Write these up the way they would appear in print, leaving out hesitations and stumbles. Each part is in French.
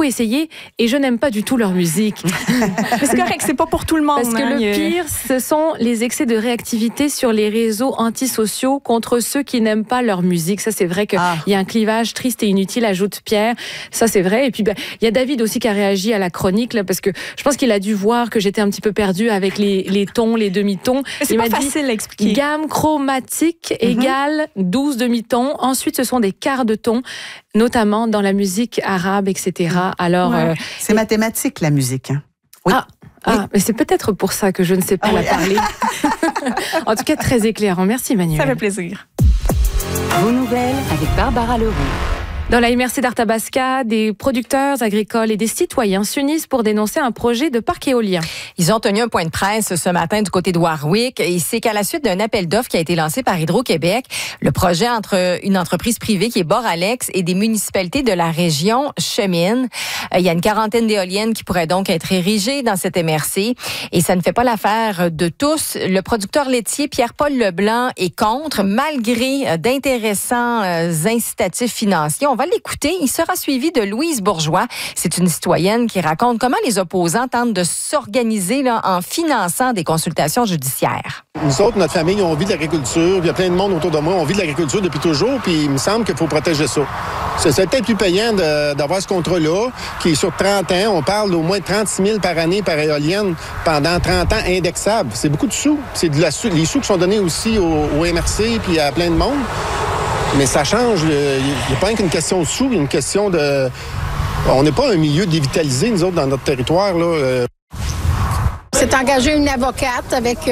essayé et je n'aime pas du tout leur musique. C'est correct, c'est pas pour tout le monde. Parce que le pire, ce sont les excès de réactivité sur les réseaux antisociaux contre ceux qui n'aiment pas leur musique. Ça, c'est vrai qu'il y a un clivage triste et inutile, ajoute Pierre. Ça, c'est vrai. Et puis, il y a David aussi qui a réagi à la chronique, là, parce que je pense qu'il a dû voir que j'étais un petit peu perdue avec les tons, les demi-tons. C'est pas facile à expliquer. Gamme chromatique égale 12 demi-tons. Ensuite, ce sont des quarts de ton, notamment dans la musique arabe, etc. Alors, c'est mathématique, la musique. Hein. Oui. Mais c'est peut-être pour ça que je ne sais pas la parler. En tout cas, très éclairant. Merci, Manuel. Ça fait plaisir. Vos nouvelles avec Barbara Leroux. Dans la MRC d'Arthabasca, des producteurs agricoles et des citoyens s'unissent pour dénoncer un projet de parc éolien. Ils ont tenu un point de presse ce matin du côté de Warwick et c'est qu'à la suite d'un appel d'offres qui a été lancé par Hydro-Québec, le projet entre une entreprise privée qui est Boralex et des municipalités de la région chemine. Il y a une quarantaine d'éoliennes qui pourraient donc être érigées dans cette MRC et ça ne fait pas l'affaire de tous. Le producteur laitier Pierre-Paul Leblanc est contre, malgré d'intéressants incitatifs financiers. On va l'écouter. Il sera suivi de Louise Bourgeois. C'est une citoyenne qui raconte comment les opposants tentent de s'organiser en finançant des consultations judiciaires. Nous autres, notre famille, on vit de l'agriculture. Il y a plein de monde autour de moi. On vit de l'agriculture depuis toujours. Puis il me semble qu'il faut protéger ça. C'est peut-être plus payant d'avoir ce contrat-là, qui est sur 30 ans. On parle d'au moins 36 000 par année par éolienne pendant 30 ans indexable. C'est beaucoup de sous. C'est les sous qui sont donnés aussi au MRC puis à plein de monde. Mais ça change. Il n'y a pas qu'une question de sous, il y a une question de... On n'est pas un milieu dévitalisé, nous autres, dans notre territoire, là. C'est engagé une avocate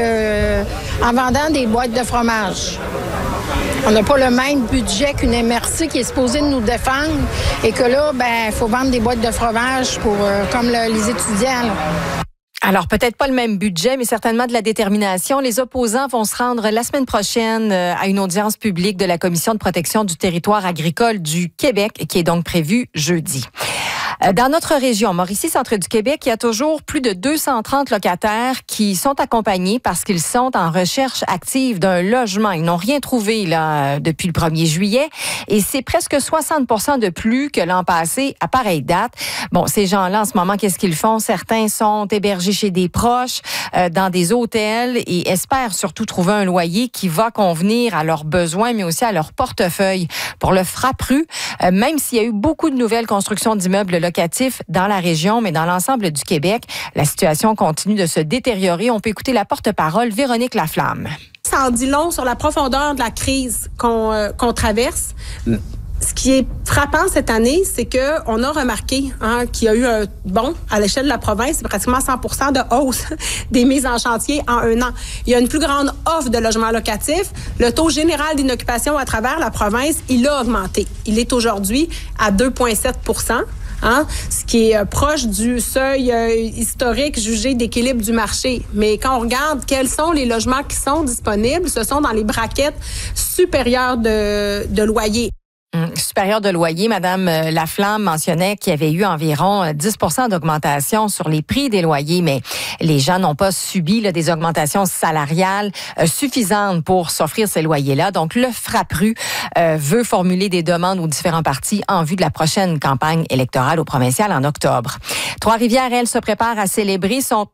en vendant des boîtes de fromage. On n'a pas le même budget qu'une MRC qui est supposée nous défendre et que là, il faut vendre des boîtes de fromage comme les étudiants, là. Alors, peut-être pas le même budget, mais certainement de la détermination. Les opposants vont se rendre la semaine prochaine à une audience publique de la Commission de protection du territoire agricole du Québec, qui est donc prévue jeudi. Dans notre région, Mauricie, centre du Québec, il y a toujours plus de 230 locataires qui sont accompagnés parce qu'ils sont en recherche active d'un logement. Ils n'ont rien trouvé là depuis le 1er juillet et c'est presque 60% de plus que l'an passé à pareille date. Bon, ces gens-là, en ce moment, qu'est-ce qu'ils font? Certains sont hébergés chez des proches, dans des hôtels et espèrent surtout trouver un loyer qui va convenir à leurs besoins, mais aussi à leur portefeuille. Pour le Frappru, même s'il y a eu beaucoup de nouvelles constructions d'immeubles locatifs dans la région, mais dans l'ensemble du Québec, la situation continue de se détériorer. On peut écouter la porte-parole Véronique Laflamme. Ça en dit long sur la profondeur de la crise qu'on traverse. Ce qui est frappant cette année, c'est que on a remarqué qu'il y a eu un bond à l'échelle de la province, c'est pratiquement 100% de hausse des mises en chantier en un an. Il y a une plus grande offre de logements locatifs. Le taux général d'inoccupation à travers la province, il a augmenté. Il est aujourd'hui à 2,7%. Ce qui est proche du seuil historique jugé d'équilibre du marché. Mais quand on regarde quels sont les logements qui sont disponibles, ce sont dans les braquettes supérieures de loyer. Supérieur de loyer, Madame Laflamme mentionnait qu'il y avait eu environ 10% d'augmentation sur les prix des loyers, mais les gens n'ont pas subi des augmentations salariales suffisantes pour s'offrir ces loyers-là. Donc, le Frappru veut formuler des demandes aux différents partis en vue de la prochaine campagne électorale au provincial en octobre. Trois-Rivières, elle, se prépare à célébrer son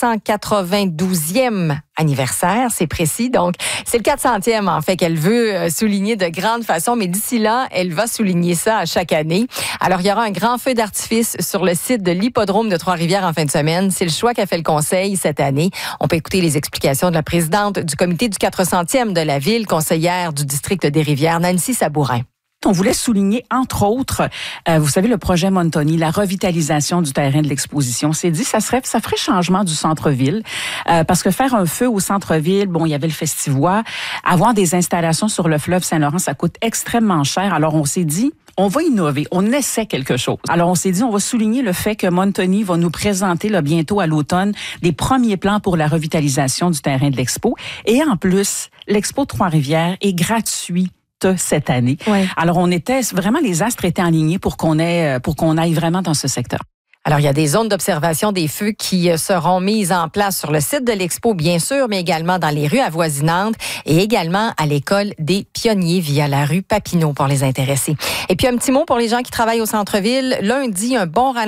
392e anniversaire, c'est précis. Donc, c'est le 400e, en fait, qu'elle veut souligner de grande façon, mais d'ici là, elle va souligner ça à chaque année. Alors, il y aura un grand feu d'artifice sur le site de l'hippodrome de Trois-Rivières en fin de semaine. C'est le choix qu'a fait le conseil cette année. On peut écouter les explications de la présidente du comité du 400e de la ville, conseillère du district des Rivières, Nancy Sabourin. On voulait souligner, entre autres, vous savez, le projet Montoni, la revitalisation du terrain de l'exposition. On s'est dit, ça ferait changement du centre-ville, parce que faire un feu au centre-ville, bon, il y avait le Festivois, avoir des installations sur le fleuve Saint-Laurent, ça coûte extrêmement cher. Alors, on s'est dit, on va innover, on essaie quelque chose. Alors, on s'est dit, on va souligner le fait que Montoni va nous présenter là, bientôt à l'automne des premiers plans pour la revitalisation du terrain de l'expo. Et en plus, l'expo Trois-Rivières est gratuit cette année. Ouais. Alors, les astres étaient alignés pour qu'on aille vraiment dans ce secteur. Alors, il y a des zones d'observation des feux qui seront mises en place sur le site de l'expo, bien sûr, mais également dans les rues avoisinantes et également à l'école des Pionniers via la rue Papineau pour les intéressés. Et puis, un petit mot pour les gens qui travaillent au centre-ville. Lundi, un bon ralentissement